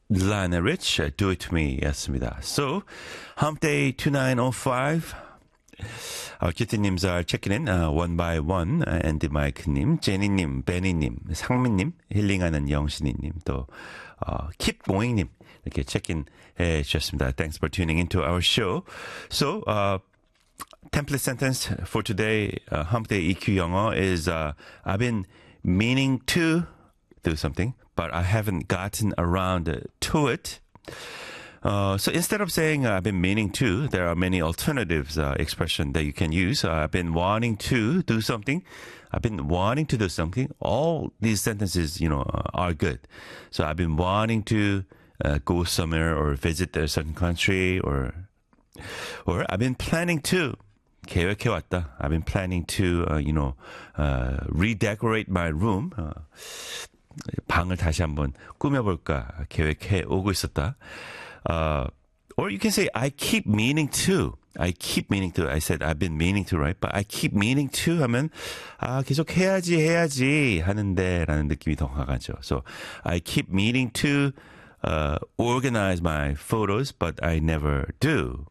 Lionel Rich, Do It To Me 였습니다. So, Hump Day 2905. 키티님 잘 체크인, one by one, 앤디 마이크님, 제니님, 베니님, 상민님, 힐링하는 영신이님, 또, Keep Going님, 이렇게 체크인 해 주셨습니다. Thanks for tuning into our show. So, template sentence for today, Hump Day EQ 영어 is, I've been meaning to do something, but I haven't gotten around to it. So instead of saying I've been meaning to, there are many alternatives expression that you can use. I've been wanting to do something. I've been wanting to do something. All these sentences, are good. So I've been wanting to go somewhere or visit a certain country, or I've been planning to. 계획해왔다. I've been planning to, redecorate my room. 방을 다시 한번 꾸며볼까 계획해 오고 있었다. Or you can say, I keep meaning to. I keep meaning to. I said, I've been meaning to, right? But I keep meaning to 하면, 계속 해야지 하는데 라는 느낌이 더 강하죠. So, I keep meaning to, organize my photos, but I never do.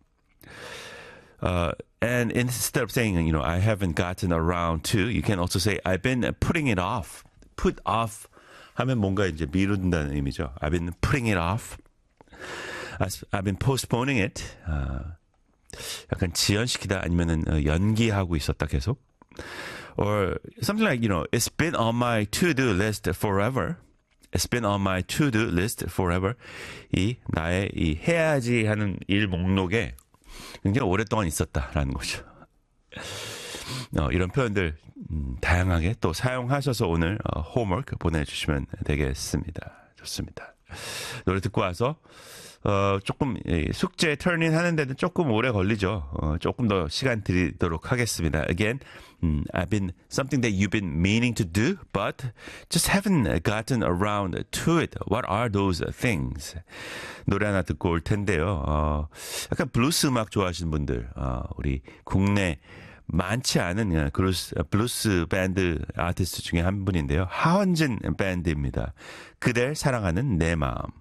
And instead of saying, I haven't gotten around to, you can also say, I've been putting it off. Put off 하면 뭔가 이제 미룬다는 의미죠. I've been putting it off. I've been postponing it. 약간 지연시키다 아니면은 연기하고 있었다 계속. Or something like, it's been on my to-do list forever. It's been on my to-do list forever. 나의 해야지 하는 일 목록에 굉장히 오랫동안 있었다라는 거죠. 이런 표현들 다양하게 또 사용하셔서 오늘 홈워크 보내주시면 되겠습니다. 좋습니다. 노래 듣고 와서 조금 숙제 터닝 하는데는 조금 오래 걸리죠. 조금 더 시간 드리도록 하겠습니다. Again, I've been something that you've been meaning to do, but just haven't gotten around to it. What are those things? 노래 하나 듣고 올 텐데요. 약간 블루스 음악 좋아하시는 분들, 우리 국내 많지 않은 블루스 밴드 아티스트 중에 한 분인데요. 하원진 밴드입니다. 그댈 사랑하는 내 마음.